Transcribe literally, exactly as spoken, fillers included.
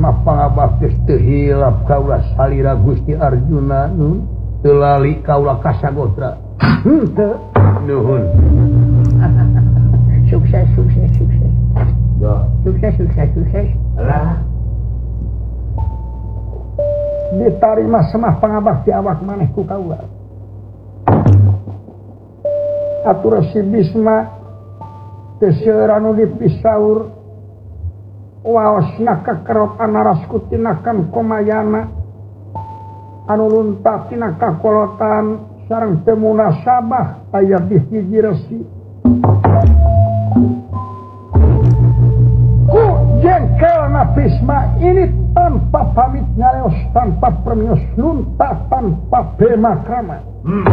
mah pangabakti teu hilap kaula salira Gusti Arjuna nun teu lali kaula kasagotra. Henteu nuhun. Sukses sukses sukses. Dah. Sukses sukses sukses. Alah. Ditarima semah pangabakti awak maneh ku kaula. Atur si Bisma teu seueur anu dipisaur waosna kakerot anaras kutinakan komayana anu lunta tina kakolotan sareng teu munasabah aya di hiji resi ku jengkelna Bisma ini tanpa pamit ngaleos tanpa permios lunta tanpa pemakrama. Hmm.